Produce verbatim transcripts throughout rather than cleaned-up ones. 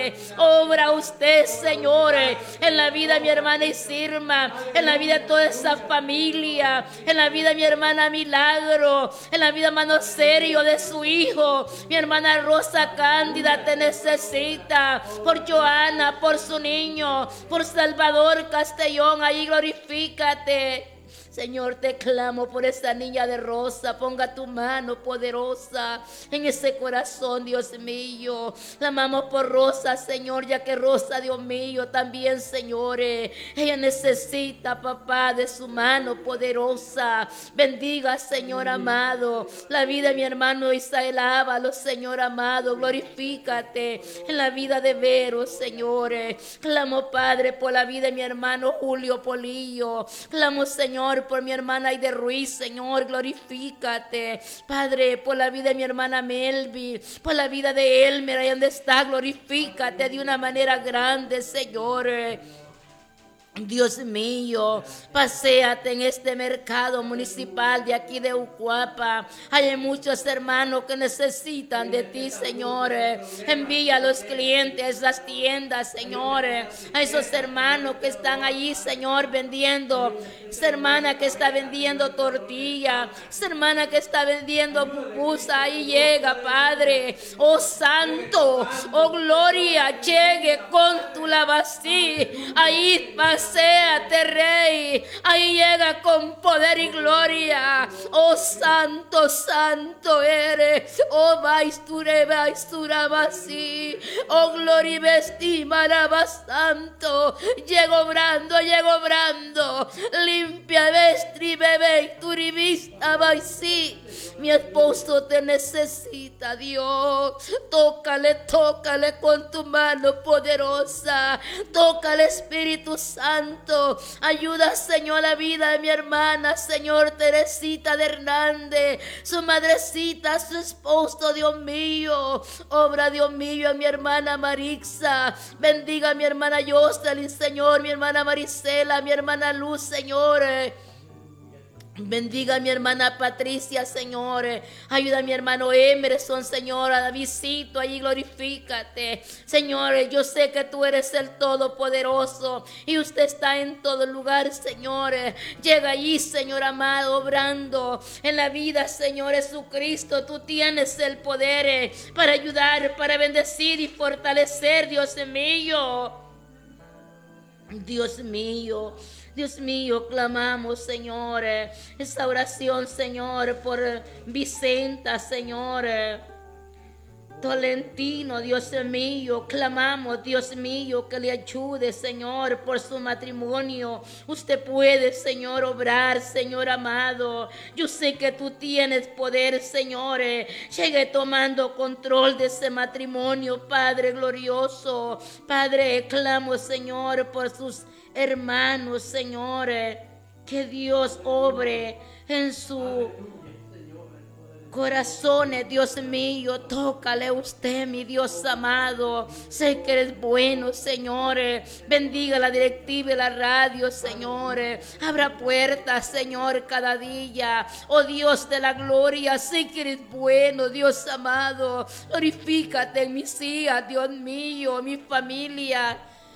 Padre. Obra usted, Señor, en la vida de mi hermana Isirma, en la vida de toda esa familia, en la vida de mi hermana Milagro, en la vida, hermano Sergio, de su hijo. Mi hermana Rosa Cándida te necesita. Por Joana, por su niño, por Salvador Castellón, ahí glorifícate. Señor, te clamo por esa niña de Rosa. Ponga tu mano poderosa en ese corazón, Dios mío. La amamos por Rosa, Señor, ya que Rosa, Dios mío, también, Señor, eh, ella necesita, papá, de su mano poderosa. Bendiga, Señor amado, la vida de mi hermano Isael Ábalos, Señor amado. Glorifícate en la vida de Vero, Señor. Eh, clamo, Padre, por la vida de mi hermano Julio Polillo. Clamo, Señor, por mi hermana Aide Ruiz, Señor, glorifícate. Padre, por la vida de mi hermana Melvi, por la vida de Elmer, ahí donde está, glorifícate de una manera grande, Señor. Dios mío, paséate en este mercado municipal de aquí de Ucuapa. Hay muchos hermanos que necesitan de ti, Señor. Envía a los clientes a esas tiendas, Señor. A esos hermanos que están allí, Señor, vendiendo. Esa hermana que está vendiendo tortilla, esa hermana que está vendiendo pupusa, ahí llega, Padre. Oh Santo, oh Gloria, llegue con tu lavasí. Ahí paséate, Rey. Ahí llega con poder y gloria. Oh Santo, Santo eres. Oh Baisture, Baistura, Basí. Oh Gloria, Vestima, Santo. Llego obrando, llego obrando. Limpia, vestri, bebé, turibista, Baisí. Mi esposo te necesita, Dios. Tócale, tócale con tu mano poderosa. Tócale, Espíritu Santo. Ayuda, Señor, la vida de mi hermana, Señor, Teresita de Hernández. Su madrecita, su esposo, Dios mío. Obra, Dios mío, a mi hermana Marixa. Bendiga a mi hermana Jocelyn, Señor. Mi hermana Marisela, mi hermana Luz, Señor. Bendiga a mi hermana Patricia, Señor. Ayuda a mi hermano Emerson, Señor. A Davidcito, allí glorifícate. Señor, yo sé que tú eres el Todopoderoso y usted está en todo lugar, Señor. Llega allí, Señor amado, obrando en la vida, Señor Jesucristo. Tú tienes el poder para ayudar, para bendecir y fortalecer, Dios mío. Dios mío. Dios mío, clamamos, Señor, esta oración, Señor, por Vicenta, Señor, Tolentino, Dios mío. Clamamos, Dios mío, que le ayude, Señor, por su matrimonio. Usted puede, Señor, obrar, Señor amado. Yo sé que tú tienes poder, Señor. Llegue tomando control de ese matrimonio, Padre glorioso. Padre, clamo, Señor, por sus hermanos, Señor, que Dios obre en su corazones, Dios mío. Tócale usted, mi Dios amado. Sé que eres bueno, Señor. Bendiga la directiva y la radio, Señor. Abra puertas, Señor, cada día. Oh Dios de la gloria, sé que eres bueno, Dios amado. Glorifícate en mis hijas, Dios mío, mi familia.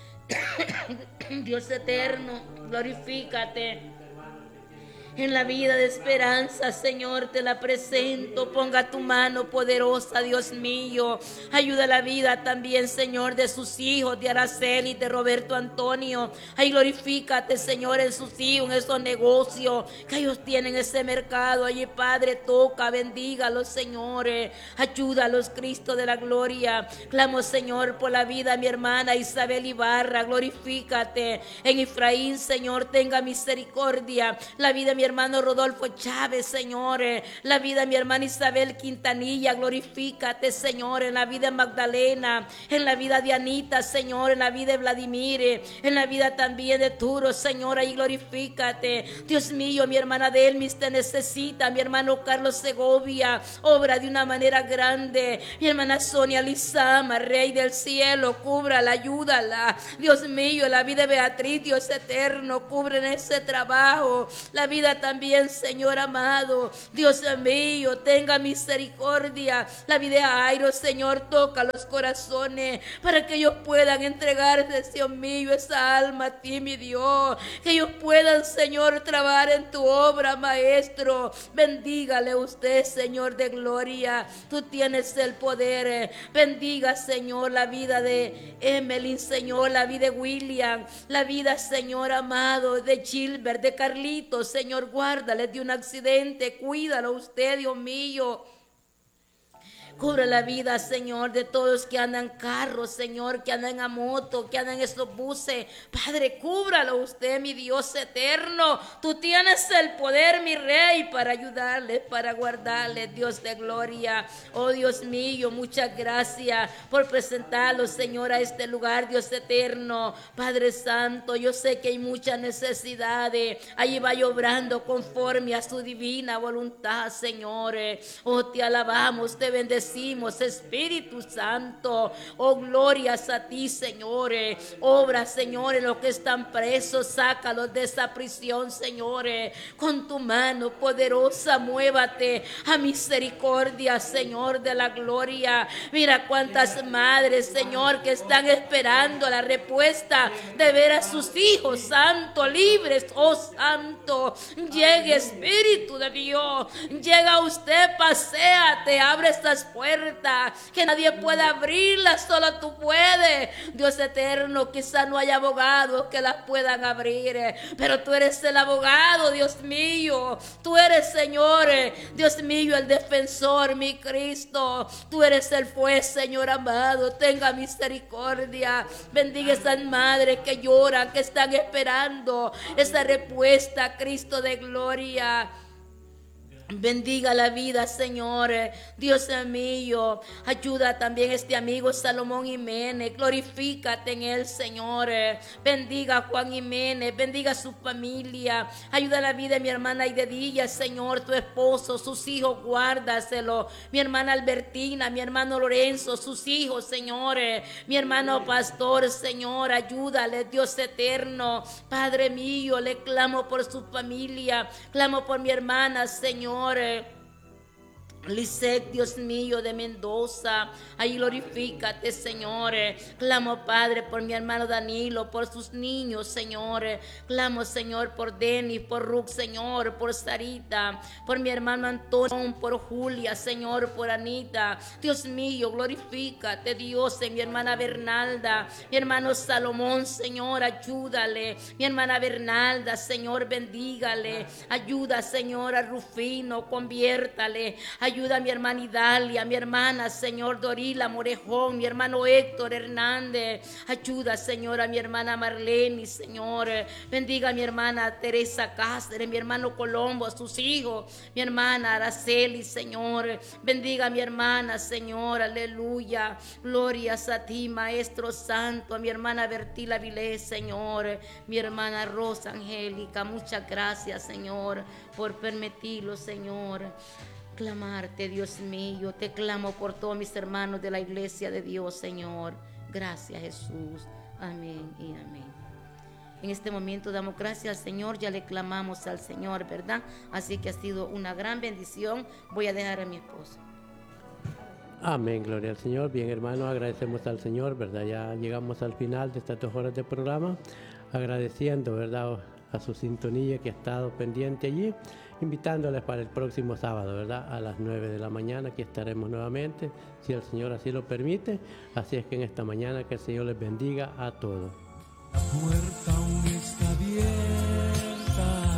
Dios eterno, glorifícate en la vida de Esperanza, Señor, te la presento. Ponga tu mano poderosa, Dios mío. Ayuda la vida también, Señor, de sus hijos, de Araceli, de Roberto Antonio. Ay, glorifícate, Señor, en sus hijos, en esos negocios que ellos tienen, ese mercado. Ay, Padre, toca, bendígalos, señores. Ayúdalos, Cristo de la gloria. Clamo, Señor, por la vida de mi hermana Isabel Ibarra. Glorifícate en Efraín, Señor, tenga misericordia. La vida de mi hermano Rodolfo Chávez, Señor, la vida de mi hermana Isabel Quintanilla, glorifícate, Señor, en la vida de Magdalena, en la vida de Anita, Señor, en la vida de Vladimir, en la vida también de Turo, Señor, ahí glorifícate. Dios mío, mi hermana Delmis te necesita, mi hermano Carlos Segovia, obra de una manera grande, mi hermana Sonia Lizama, Rey del cielo, cúbrala, ayúdala, Dios mío, la vida de Beatriz, Dios eterno, cubre en ese trabajo, la vida bendiga también, Señor amado. Dios mío, tenga misericordia. La vida de Jairo, Señor, toca los corazones para que ellos puedan entregarse, Dios mío, esa alma a ti, mi Dios. Que ellos puedan, Señor, trabajar en tu obra, Maestro. Bendígale usted, Señor de gloria. Tú tienes el poder. Bendiga, Señor, la vida de Emily, Señor, la vida de William, la vida, Señor amado, de Gilbert, de Carlitos. Señor, guárdale de un accidente. Cuídalo usted, Dios mío. Cubre la vida, Señor, de todos que andan en carros, Señor, que andan a moto, que andan en estos buses. Padre, cúbralo usted, mi Dios eterno. Tú tienes el poder, mi Rey, para ayudarles, para guardarles, Dios de gloria. Oh, Dios mío, muchas gracias por presentarlos, Señor, a este lugar, Dios eterno. Padre Santo, yo sé que hay muchas necesidades. Allí va obrando conforme a su divina voluntad, Señor. Oh, te alabamos, te bendecimos. Espíritu Santo, oh glorias a ti, Señor. Obra, Señor, en los que están presos, sácalos de esa prisión, Señor. Con tu mano poderosa, muévate a misericordia, Señor de la gloria. Mira cuántas madres, Señor, que están esperando la respuesta de ver a sus hijos, Santo, libres, oh Santo. Llegue, Espíritu de Dios, llega usted, paséate, abre estas puertas que nadie puede abrirlas, solo tú puedes. Dios eterno, quizá no hay abogados que las puedan abrir, pero tú eres el abogado, Dios mío. Tú eres, Señor, Dios mío, el defensor, mi Cristo. Tú eres el juez, Señor amado. Tenga misericordia. Bendiga a esas madres que lloran, que están esperando esa respuesta, Cristo de gloria. Bendiga la vida, Señor, Dios mío. Ayuda también a este amigo Salomón Jiménez. Glorifícate en él, Señor. Bendiga a Juan Jiménez, bendiga a su familia. Ayuda la vida de mi hermana Aidedilla, Señor, tu esposo, sus hijos, guárdaselo. Mi hermana Albertina, mi hermano Lorenzo, sus hijos, Señor. Mi hermano Pastor, Señor, ayúdale, Dios eterno. Padre mío, le clamo por su familia, clamo por mi hermana, Señor. Lisset, Dios mío, de Mendoza, ahí glorifícate, Señor. Clamo, Padre, por mi hermano Danilo, por sus niños, Señor. Clamo, Señor, por Denis, por Ruth, Señor, por Sarita, por mi hermano Antonio, por Julia, Señor, por Anita. Dios mío, glorifícate, Dios, en mi hermana Bernalda, mi hermano Salomón, Señor, ayúdale. Mi hermana Bernalda, Señor, bendígale. Ayuda, Señor, a Rufino, conviértale. Ayuda a mi hermana Idalia, a mi hermana, Señor, Dorila Morejón, mi hermano Héctor Hernández. Ayuda, Señor, a mi hermana Marlene, Señor. Bendiga a mi hermana Teresa Cáceres, mi hermano Colombo, a sus hijos, mi hermana Araceli, Señor. Bendiga a mi hermana, Señor, aleluya. Glorias a ti, Maestro Santo. A mi hermana Bertila Vilés, Señor. Mi hermana Rosa Angélica, muchas gracias, Señor, por permitirlo, Señor. Clamarte, Dios mío, te clamo por todos mis hermanos de la iglesia de Dios, Señor. Gracias, Jesús. Amén y amén. En este momento damos gracias al Señor, ya le clamamos al Señor, ¿verdad? Así que ha sido una gran bendición. Voy a dejar a mi esposo. Amén, gloria al Señor. Bien, hermanos, agradecemos al Señor, ¿verdad? Ya llegamos al final de estas dos horas de programa, agradeciendo, ¿verdad?, a su sintonía que ha estado pendiente allí, invitándoles para el próximo sábado, ¿verdad?, a las nueve de la mañana, aquí estaremos nuevamente, si el Señor así lo permite. Así es que en esta mañana que el Señor les bendiga a todos. La puerta aún está abierta.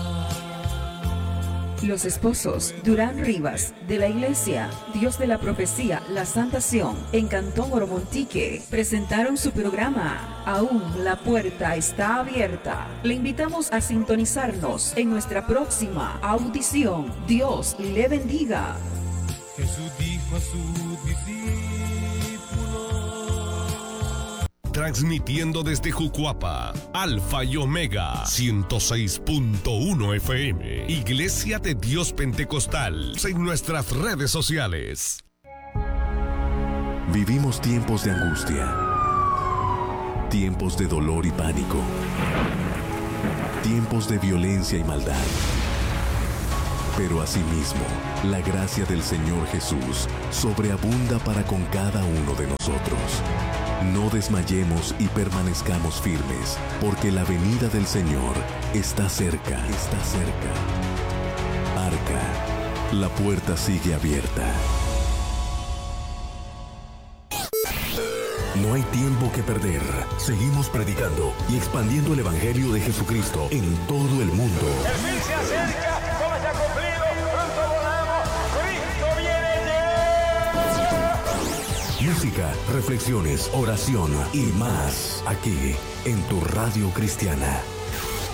Los esposos Durán Rivas, de la Iglesia Dios de la Profecía La Santación, en Cantón Oromontique, presentaron su programa Aún la puerta está abierta. Le invitamos a sintonizarnos en nuestra próxima audición. Dios le bendiga. Jesús dijo a sus discípulos. Transmitiendo desde Jucuapa, Alfa y Omega, ciento seis punto uno F M, Iglesia de Dios Pentecostal, en nuestras redes sociales. Vivimos tiempos de angustia, tiempos de dolor y pánico, tiempos de violencia y maldad. Pero asimismo, la gracia del Señor Jesús sobreabunda para con cada uno de nosotros. No desmayemos y permanezcamos firmes, porque la venida del Señor está cerca, está cerca. Arca, la puerta sigue abierta. No hay tiempo que perder. Seguimos predicando y expandiendo el Evangelio de Jesucristo en todo el mundo. El fin se acerca, todo está cumplido, pronto volamos, Cristo viene ya. Música, reflexiones, oración y más aquí en tu radio cristiana.